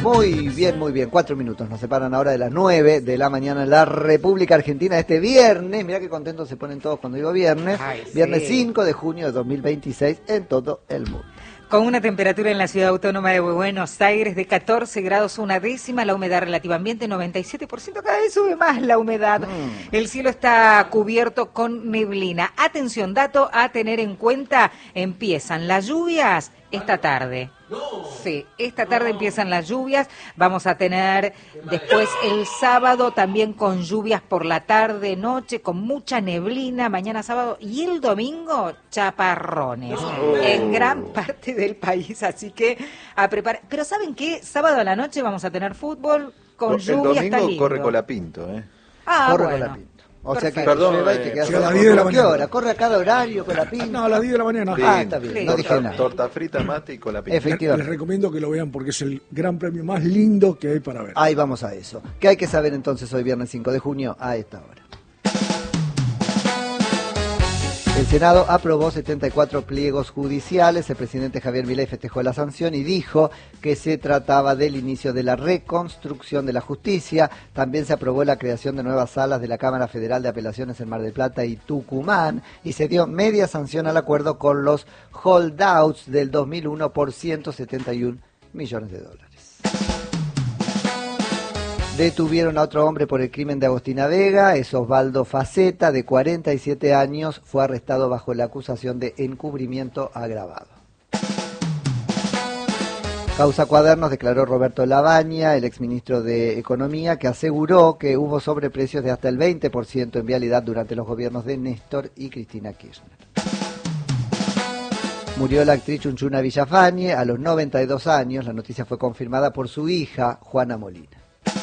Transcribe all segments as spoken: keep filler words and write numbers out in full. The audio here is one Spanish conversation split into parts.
Muy bien, muy bien. Cuatro minutos nos separan ahora de las nueve de la mañana en la República Argentina este viernes. Mirá qué contentos se ponen todos cuando digo viernes. Ay, viernes sí. cinco de junio de dos mil veintiséis en todo el mundo. Con una temperatura en la ciudad autónoma de Buenos Aires de catorce grados una décima, la humedad relativa ambiente noventa y siete por ciento, cada vez sube más la humedad. Mm. El cielo está cubierto con neblina. Atención, dato a tener en cuenta, empiezan las lluvias esta tarde. No. Sí, esta tarde no. empiezan las lluvias, vamos a tener después el sábado también con lluvias por la tarde, noche, con mucha neblina, mañana sábado y el domingo chaparrones no. en gran parte del país, así que a preparar. Pero ¿saben qué? Sábado a la noche vamos a tener fútbol con el lluvia, está lindo. El domingo corre Colapinto, ¿eh? Ah, corre bueno. Colapinto. O Perfecto. sea que Perdón, lleva y eh, te quedas a las diez de la mañana. hora, corre a cada horario con la pinta. No, a las diez de la mañana. Ah, está bien, Sí. no dije Torta, nada. torta frita, mate y Colapinto. Efectivamente. Les recomiendo que lo vean porque es el gran premio más lindo que hay para ver. Ahí vamos a eso. ¿Qué hay que saber entonces hoy viernes cinco de junio a esta hora? El Senado aprobó setenta y cuatro pliegos judiciales. El presidente Javier Milei festejó la sanción y dijo que se trataba del inicio de la reconstrucción de la justicia. También se aprobó la creación de nuevas salas de la Cámara Federal de Apelaciones en Mar del Plata y Tucumán y se dio media sanción al acuerdo con los holdouts del dos mil uno por ciento setenta y un millones de dólares. Detuvieron a otro hombre por el crimen de Agostina Vega, es Osvaldo Faceta, de cuarenta y siete años, fue arrestado bajo la acusación de encubrimiento agravado. Causa Cuadernos declaró Roberto Labaña, el exministro de Economía, que aseguró que hubo sobreprecios de hasta el veinte por ciento en vialidad durante los gobiernos de Néstor y Cristina Kirchner. Murió la actriz Chunchuna Villafañe a los noventa y dos años, la noticia fue confirmada por su hija, Juana Molina.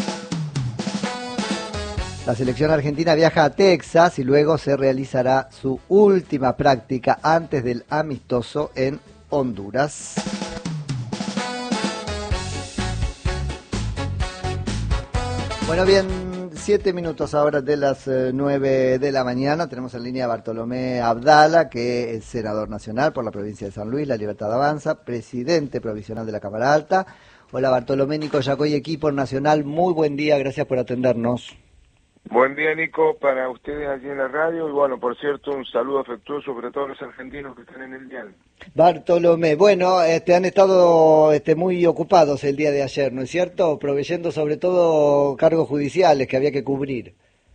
La selección argentina viaja a Texas y luego se realizará su última práctica antes del amistoso en Honduras. Bueno, bien, siete minutos ahora de las eh, nueve de la mañana. Tenemos en línea a Bartolomé Abdala, que es senador nacional por la provincia de San Luis, La Libertad Avanza, presidente provisional de la Cámara Alta. Hola Bartolomé, Nico Yacoy, equipo nacional, muy buen día, gracias por atendernos. Buen día, Nico, para ustedes allí en la radio y bueno, por cierto, un saludo afectuoso para todos los argentinos que están en el dial. Bartolomé, bueno, este, han estado este, muy ocupados el día de ayer, ¿no es cierto? Proveyendo sobre todo cargos judiciales que había que cubrir.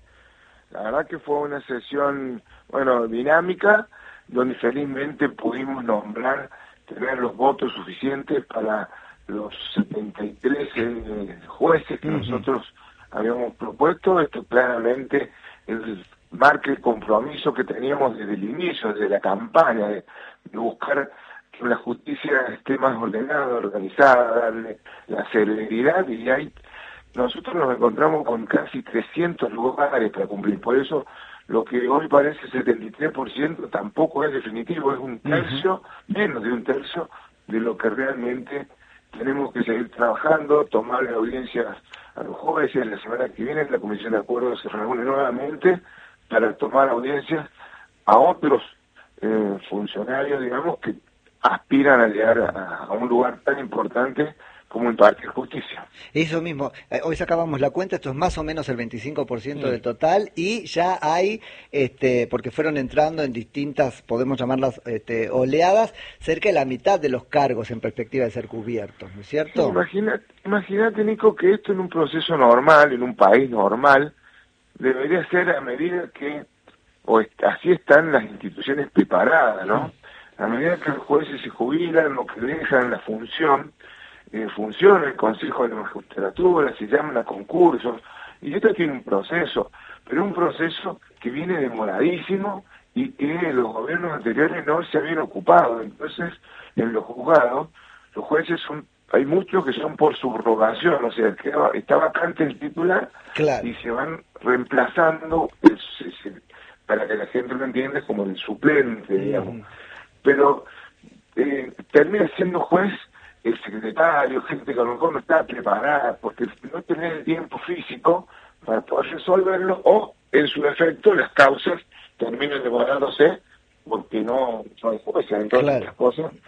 La verdad que fue una sesión, bueno, dinámica, donde felizmente pudimos nombrar, tener los votos suficientes para los setenta y tres eh, jueces que uh-huh. nosotros habíamos propuesto. Esto claramente es, marca el compromiso que teníamos desde el inicio, desde la campaña, de, de buscar que la justicia esté más ordenada, organizada, darle la celeridad, y ahí nosotros nos encontramos con casi trescientos lugares para cumplir. Por eso lo que hoy parece setenta y tres por ciento tampoco es definitivo, es un tercio, uh-huh. menos de un tercio de lo que realmente tenemos que seguir trabajando, tomar audiencias a los jueces. La semana que viene la Comisión de Acuerdos se reúne nuevamente para tomar audiencias a otros eh, funcionarios, digamos, que aspiran a llegar a, a un lugar tan importante como impartir justicia. Eso mismo, eh, hoy sacábamos la cuenta, esto es más o menos el veinticinco por ciento sí. del total, y ya hay, este, porque fueron entrando en distintas, podemos llamarlas este, oleadas, cerca de la mitad de los cargos en perspectiva de ser cubiertos, ¿no es cierto? Sí, imagínate, imagínate, Nico, que esto en un proceso normal, en un país normal, debería ser a medida que, o est- así están las instituciones preparadas, ¿no? A medida que los jueces se jubilan o que dejan la función, Eh, funciona el Consejo de la Magistratura, se llaman a concursos, y esto tiene un proceso, pero un proceso que viene demoradísimo y que los gobiernos anteriores no se habían ocupado. Entonces, en los juzgados, los jueces son, hay muchos que son por subrogación, o sea, que está vacante el titular claro. y se van reemplazando, el, se, se, para que la gente lo entienda, como el suplente, digamos. Mm. Pero eh, termina siendo juez el secretario, gente que a lo mejor no está preparada, porque no tiene el tiempo físico para poder resolverlo, o en su defecto las causas terminan demorándose porque no, no hay jueces. Entonces claro. las cosas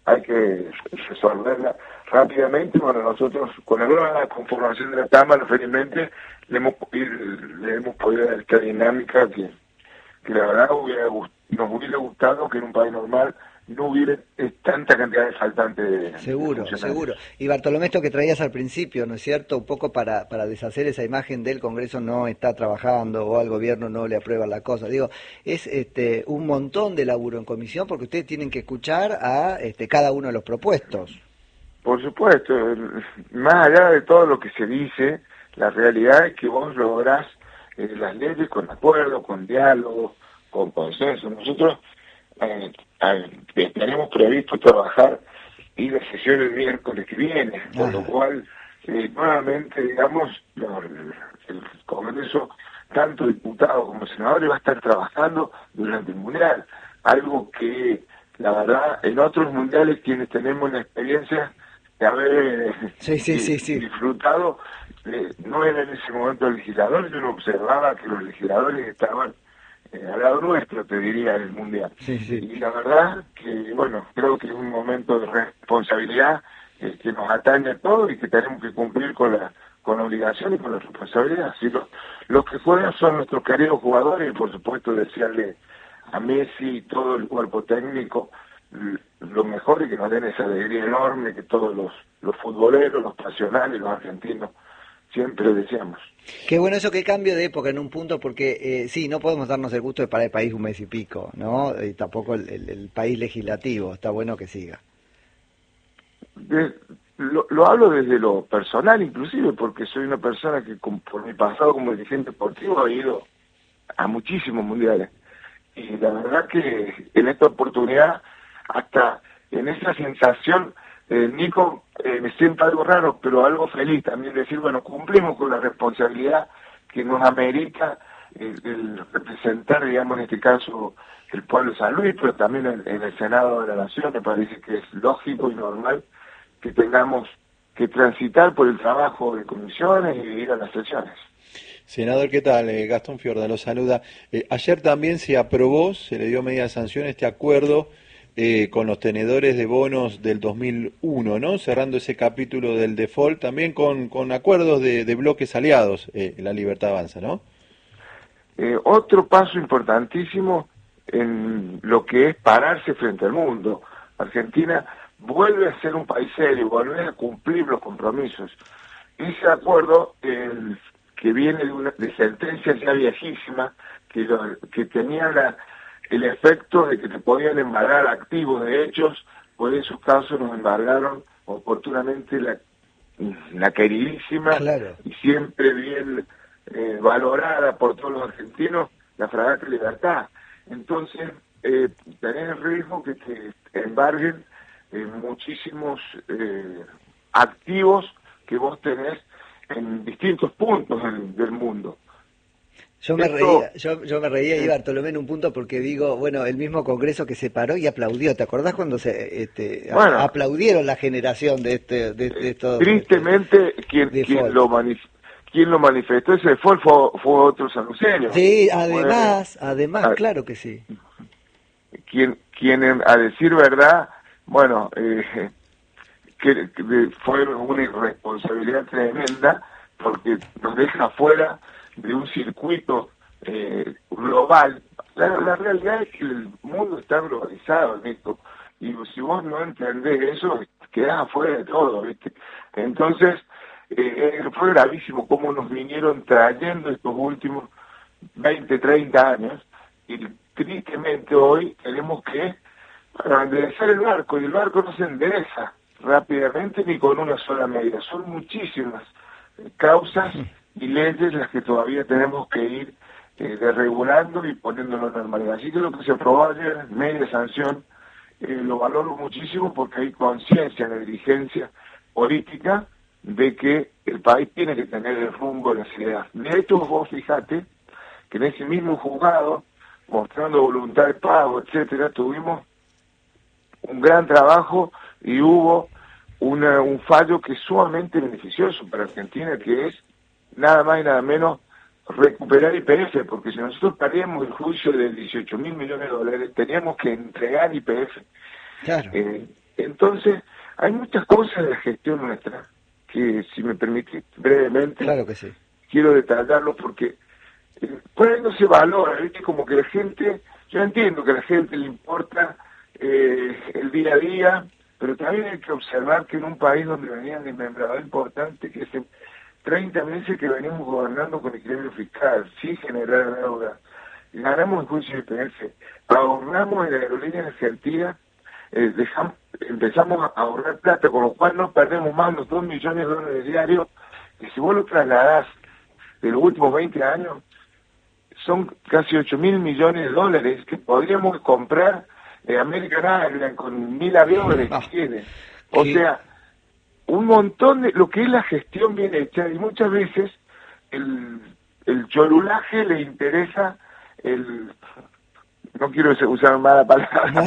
hay que resolverla rápidamente. Bueno, nosotros con la nueva conformación de la Cámara, felizmente, le hemos, le hemos podido dar esta dinámica que, que la verdad hubiera, nos hubiera gustado que en un país normal no hubiera tanta cantidad de faltantes de Seguro, de seguro. Y Bartolomé, esto que traías al principio, ¿no es cierto? Un poco para, para deshacer esa imagen del Congreso no está trabajando o al gobierno no le aprueba la cosa. Digo, es este un montón de laburo en comisión porque ustedes tienen que escuchar a este cada uno de los propuestos. Por supuesto, más allá de todo lo que se dice, la realidad es que vos lográs eh, las leyes con acuerdo, con diálogo, con consenso. Nosotros eh, eh, tenemos previsto trabajar y la sesión el miércoles que viene, por lo cual eh, nuevamente, digamos, lo, el, el Congreso, tanto diputados como senadores, va a estar trabajando durante el Mundial, algo que la verdad en otros mundiales quienes tenemos la experiencia de haber sí, sí, sí, sí. disfrutado, eh, no era en ese momento el legislador, yo no observaba que los legisladores estaban eh, al lado nuestro, te diría, en el mundial. Sí, sí. Y la verdad que, bueno, creo que es un momento de responsabilidad eh, que nos atañe a todos y que tenemos que cumplir con la con la obligación y con la responsabilidad. Si los, los que juegan son nuestros queridos jugadores y por supuesto desearle a Messi y todo el cuerpo técnico lo mejor y que nos den esa alegría enorme que todos los, los futboleros, los pasionales, los argentinos siempre deseamos. Qué bueno eso, qué cambio de época en un punto, porque eh, sí, no podemos darnos el gusto de parar el país un mes y pico, ¿no? Y tampoco el, el, el país legislativo, está bueno que siga. De, lo, lo hablo desde lo personal inclusive, porque soy una persona que con, por mi pasado como dirigente deportivo he ido a muchísimos mundiales. Y la verdad que en esta oportunidad, hasta en esa sensación, eh, Nico, eh, me siento algo raro, pero algo feliz también, decir, bueno, cumplimos con la responsabilidad que nos amerita eh, el representar, digamos, en este caso, el pueblo de San Luis, pero también en, en el Senado de la Nación. Me parece que es lógico y normal que tengamos que transitar por el trabajo de comisiones y ir a las sesiones. Senador, ¿qué tal? Eh, Gastón Fiorda lo saluda. Eh, ayer también se aprobó, se le dio media sanción este acuerdo eh, con los tenedores de bonos del dos mil uno, ¿no? Cerrando ese capítulo del default, también con, con acuerdos de, de bloques aliados, eh, La Libertad Avanza, ¿no? Eh, otro paso importantísimo en lo que es pararse frente al mundo. Argentina vuelve a ser un país serio, vuelve a cumplir los compromisos. Ese acuerdo, el que viene de una de sentencias ya viejísimas, que, lo, que tenía la, el efecto de que te podían embargar activos de hechos, por esos casos nos embargaron oportunamente la, la queridísima claro. y siempre bien eh, valorada por todos los argentinos, la Fragata Libertad. Entonces, eh, tenés el riesgo que te embarguen eh, muchísimos eh, activos que vos tenés en distintos puntos del, del mundo. Yo me Esto, reía, yo, yo me reía, eh, y Bartolomé, en un punto porque digo, bueno, el mismo Congreso que se paró y aplaudió. ¿Te acordás cuando se este, bueno, a, aplaudieron la generación de este de, de estos? Tristemente, este, quien, quien, lo manif quien lo manifestó ese default fue, fue otro sanluceño. Sí, además, bueno, además, a, claro que sí. Quien, quien, a decir verdad, bueno, eh, que, que fue una irresponsabilidad tremenda porque nos deja fuera de un circuito eh, global. La, la realidad es que el mundo está globalizado, Nico, y si vos no entendés eso, quedás afuera de todo, ¿viste? Entonces, eh, fue gravísimo cómo nos vinieron trayendo estos últimos veinte, treinta años, y tristemente hoy tenemos que bueno, enderezar el barco, y el barco no se endereza rápidamente ni con una sola medida. Son muchísimas causas y leyes las que todavía tenemos que ir eh, desregulando y poniéndolo en normalidad. Así que lo que se aprobó ayer, media sanción, eh, lo valoro muchísimo porque hay conciencia en la dirigencia política de que el país tiene que tener el rumbo de las ideas. De hecho, vos fijate que en ese mismo juzgado, mostrando voluntad de pago, etcétera, tuvimos un gran trabajo y hubo una, un fallo que es sumamente beneficioso para Argentina, que es nada más y nada menos recuperar I P F, porque si nosotros perdíamos el juicio de dieciocho mil millones de dólares, teníamos que entregar I P F. Claro. Eh, Entonces, hay muchas cosas de la gestión nuestra que, si me permitís brevemente, claro que sí, quiero detallarlo porque eh, por ahí no se valora, ¿viste? Como que la gente, yo entiendo que a la gente le importa eh, el día a día, pero también hay que observar que en un país donde venían desmembrados importante, que hace treinta meses que venimos gobernando con equilibrio fiscal, sin generar deuda, ganamos el juicio de I P F, ahorramos en la aerolínea argentina, eh, dejamos, empezamos a ahorrar plata, con lo cual no perdemos más los dos millones de dólares diarios, que si vos lo trasladás de los últimos veinte años, son casi ocho mil millones de dólares que podríamos comprar eh, American Airlines con mil aviones, Ah, ¿entiendes? O ¿qué? sea, un montón de lo que es la gestión bien hecha, y muchas veces el, el cholulaje le interesa el, no quiero usar mala palabra,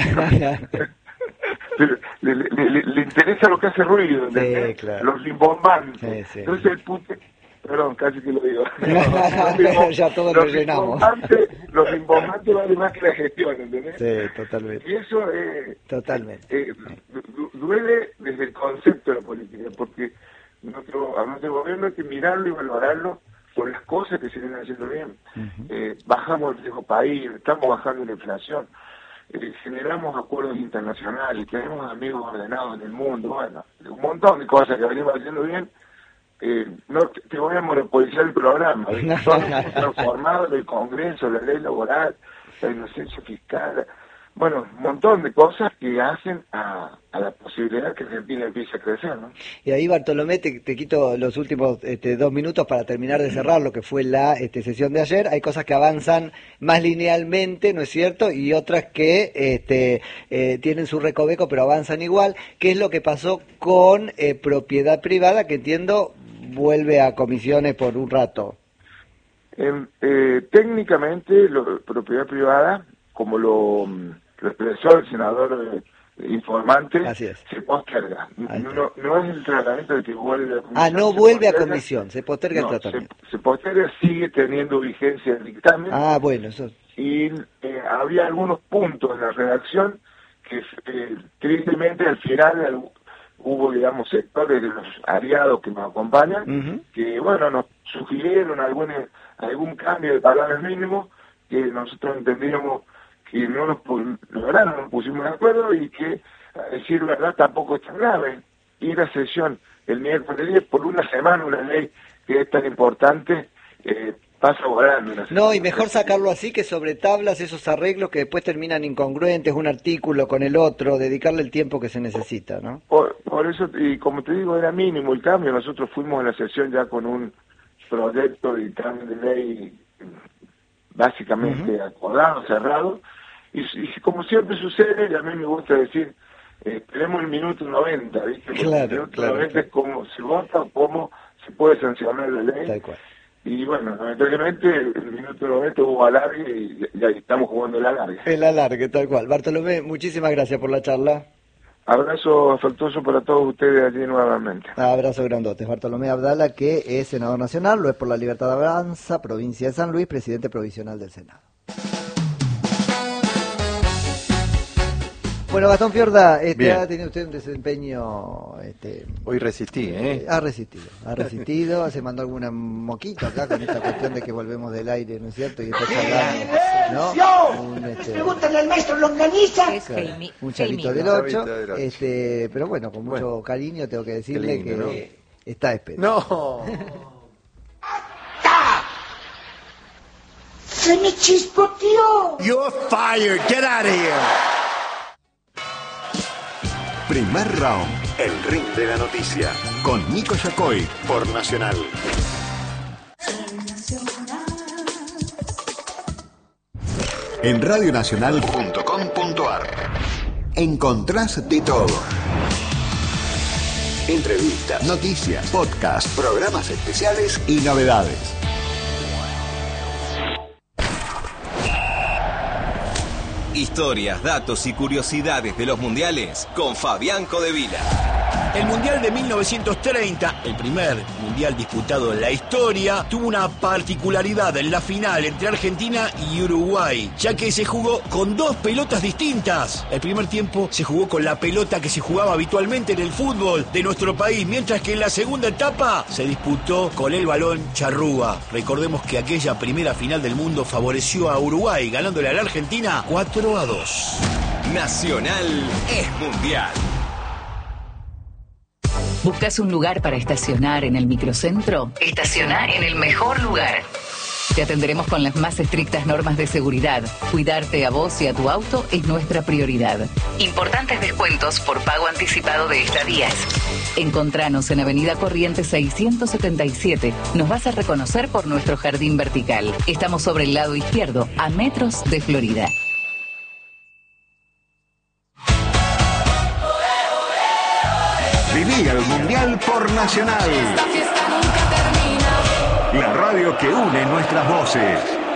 pero le, le, le, le interesa lo que hace ruido, ¿entendés? Sí, claro. Los rimbombantes. Sí, sí. Entonces el pute, perdón, casi que lo digo. Ya todos lo llenamos. Rimbombantes, los rimbombantes valen más que la gestión, ¿entendés? Sí, totalmente. Y eso eh, Totalmente. eh, du- duele desde el concepto de la política, porque nuestro, a nuestro gobierno hay que mirarlo y valorarlo por las cosas que se vienen haciendo bien. Uh-huh. eh, bajamos el riesgo país, estamos bajando la inflación, eh, generamos acuerdos internacionales, tenemos amigos ordenados en el mundo, bueno, un montón de cosas que venimos haciendo bien. Eh, no te, te voy a monopolizar el programa, todos hemos transformado el Congreso, la ley laboral, la inocencia fiscal, bueno, un montón de cosas que hacen a, a la posibilidad que Argentina empiece a crecer, ¿no? Y ahí, Bartolomé, te, te quito los últimos este, dos minutos para terminar de cerrar lo que fue la este, sesión de ayer. Hay cosas que avanzan más linealmente, ¿no es cierto? Y otras que este, eh, tienen su recoveco, pero avanzan igual. ¿Qué es lo que pasó con eh, propiedad privada, que entiendo vuelve a comisiones por un rato? Eh, eh, técnicamente, la propiedad privada, como lo, lo expresó el senador eh, informante, Así es. se posterga. Ahí está. No, no es el tratamiento de que vuelve a comisión. Ah, no se vuelve a posterga. comisión, se posterga No, el tratamiento. Se, se posterga, sigue teniendo vigencia el dictamen. Ah, bueno, eso. Y eh, había algunos puntos en la redacción que eh, tristemente al final al- hubo, digamos, sectores de los aliados que nos acompañan, Uh-huh. que, bueno, nos sugirieron algún, algún cambio de palabras mínimo que nosotros entendíamos que no nos, pu- la verdad, no nos pusimos de acuerdo y que, a decir verdad, tampoco es tan grave. Ir a sesión el miércoles diez por una semana, una ley que es tan importante, eh, pasa volando. una No, semana. y mejor sacarlo así que sobre tablas esos arreglos que después terminan incongruentes, un artículo con el otro, dedicarle el tiempo que se necesita, ¿no? Por, por eso, y como te digo, era mínimo el cambio. Nosotros fuimos a la sesión ya con un proyecto de cambio de ley básicamente uh-huh. acordado, cerrado, y, y como siempre sucede, y a mí me gusta decir, eh, esperemos el minuto noventa, ¿viste? Porque Claro, el minuto claro, noventa claro. es cómo se vota, cómo se puede sancionar la ley. Tal cual. Y bueno, lamentablemente el minuto noventa hubo alargue y ya estamos jugando el alargue. El alargue, tal cual. Bartolomé, muchísimas gracias por la charla. Abrazo afectuoso para todos ustedes allí nuevamente. Abrazo grandote. Bartolomé Abdala, que es senador nacional, lo es por la Libertad de Avanza, provincia de San Luis, presidente provisional del Senado. Bueno, Gastón Fiorda, este, ha tenido usted un desempeño... Este, Hoy resistí, ¿eh? Ha resistido, ha resistido, se mandó alguna moquito acá con esta cuestión de que volvemos del aire, ¿no es cierto? Y después hablamos, ¿no? Un, este, Pregúntale al maestro Longaniza. Es claro, Jaime- un chavito del Jaimido. ocho, Chavito del ocho. este, pero bueno, con mucho Bueno. cariño tengo que decirle Qué lindo, que está esperando. No. Se me chispoteó. You're fired. Get out of here. Primer round. El ring de la noticia. Con Nico Yacoy. Por Nacional. En radionacional punto com punto ar encontrás de todo. Entrevistas, noticias, podcasts, programas especiales y novedades. Historias, datos y curiosidades de los mundiales con Fabián Codevila. El Mundial de mil novecientos treinta, el primer mundial disputado en la historia, tuvo una particularidad en la final entre Argentina y Uruguay, ya que se jugó con dos pelotas distintas. El primer tiempo se jugó con la pelota que se jugaba habitualmente en el fútbol de nuestro país, mientras que en la segunda etapa se disputó con el balón charrúa. Recordemos que aquella primera final del mundo favoreció a Uruguay, ganándole a la Argentina cuatro a dos. Nacional es mundial. ¿Buscas un lugar para estacionar en el microcentro? Estaciona en el mejor lugar. Te atenderemos con las más estrictas normas de seguridad. Cuidarte a vos y a tu auto es nuestra prioridad. Importantes descuentos por pago anticipado de estadías. Encontranos en Avenida Corrientes seiscientos setenta y siete. Nos vas a reconocer por nuestro jardín vertical. Estamos sobre el lado izquierdo, a metros de Florida. Viví el Mundial por Nacional. Esta fiesta nunca termina. La radio que une nuestras voces.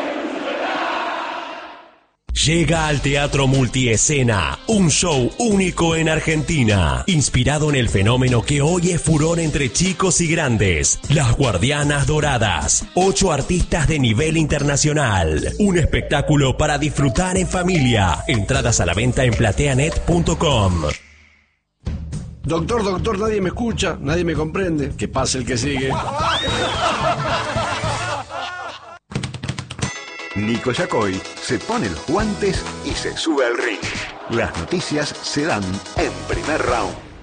Llega al Teatro Multiescena, un show único en Argentina, inspirado en el fenómeno que hoy es furor entre chicos y grandes, Las Guardianas Doradas, ocho artistas de nivel internacional, un espectáculo para disfrutar en familia, entradas a la venta en plateanet punto com. Doctor, doctor, nadie me escucha, nadie me comprende. Que pase el que sigue. Nico Yacoy se pone los guantes y se sube al ring. Las noticias se dan en primer round.